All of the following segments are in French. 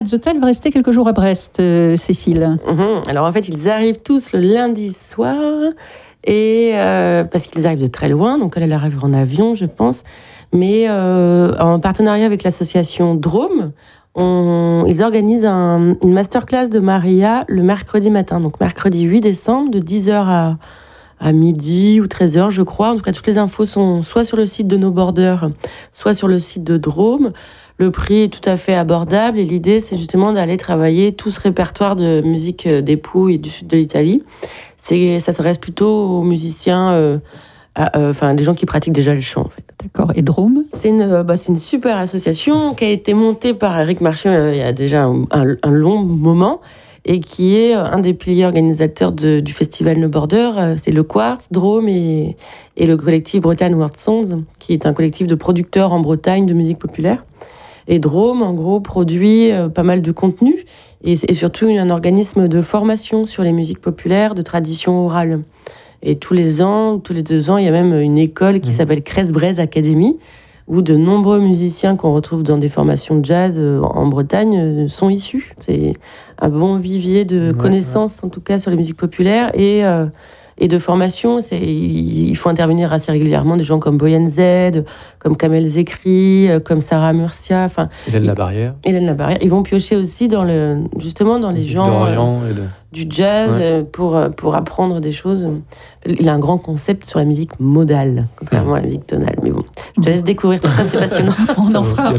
The Hotel va rester quelques jours à Brest, Cécile. Alors en fait, ils arrivent tous le lundi soir, et parce qu'ils arrivent de très loin, donc elle arrive en avion, je pense, mais en partenariat avec l'association Drôme, ils organisent une masterclass de Maria le mercredi matin, donc mercredi 8 décembre, de 10h à midi ou 13h, je crois. En tout cas, toutes les infos sont soit sur le site de No Border, soit sur le site de Drôme. Le prix est tout à fait abordable et l'idée, c'est justement d'aller travailler tout ce répertoire de musique d'époux et du sud de l'Italie. Ça s'adresse plutôt aux musiciens, des gens qui pratiquent déjà le chant, en fait. D'accord. Et Drôme ? C'est une super association qui a été montée par Eric Marché il y a déjà un long moment et qui est un des piliers organisateurs du festival No Border. C'est le Quartz, Drôme et le collectif Bretagne World Songs, qui est un collectif de producteurs en Bretagne de musique populaire. Et Drôme, en gros, produit pas mal de contenu et surtout un organisme de formation sur les musiques populaires de tradition orale. Et tous les 2 ans, il y a même une école qui s'appelle Crest-Braise Academy, où de nombreux musiciens qu'on retrouve dans des formations de jazz en Bretagne sont issus. C'est un bon vivier de connaissances, en tout cas, sur les musiques populaires et de formation. Il faut intervenir assez régulièrement des gens comme Boyan Z, comme Kamel Zekri, comme Sarah Murcia. Hélène Labarrière. Ils vont piocher aussi dans les gens du jazz pour apprendre des choses. Il a un grand concept sur la musique modale, contrairement à la musique tonale. Mais bon, je te laisse découvrir tout ça, c'est passionnant. On en fera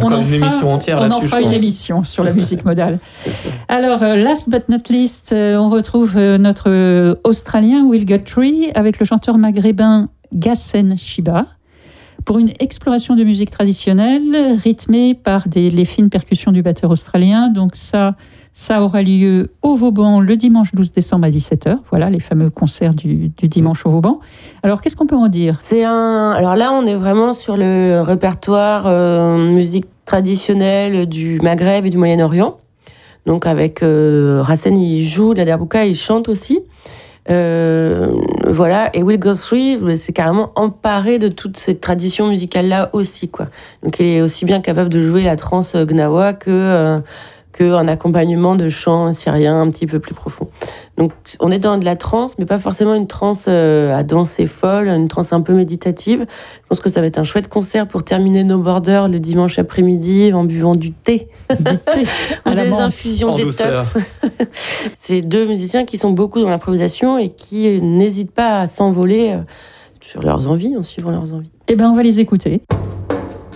une émission sur la musique modale. Alors, last but not least, on retrouve notre Australien Will Guthrie avec le chanteur maghrébin Gassen Shiba pour une exploration de musique traditionnelle rythmée par les fines percussions du batteur australien. Donc ça aura lieu au Vauban le dimanche 12 décembre à 17h. Voilà, les fameux concerts du dimanche au Vauban. Alors, qu'est-ce qu'on peut en dire ? Alors là, on est vraiment sur le répertoire musique traditionnelle du Maghreb et du Moyen-Orient. Donc avec Rassen, il joue, la Derbouka, il chante aussi. Et Will Guthrie c'est carrément emparé de toute cette tradition musicale là aussi, quoi. Donc il est aussi bien capable de jouer la trance gnawa qu'un accompagnement de chant syrien un petit peu plus profond. Donc on est dans de la trance, mais pas forcément une trance à danser folle, une trance un peu méditative. Je pense que ça va être un chouette concert pour terminer No Border le dimanche après-midi en buvant du thé. Ou des infusions détox. C'est 2 musiciens qui sont beaucoup dans l'improvisation et qui n'hésitent pas à s'envoler sur leurs envies, en suivant leurs envies. Eh bien, on va les écouter.